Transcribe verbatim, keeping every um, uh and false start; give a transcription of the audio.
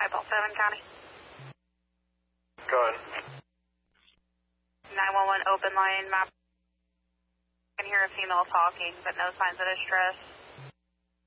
five oh seven County. Go ahead. nine one one open line map. I can hear a female talking, but no signs of distress.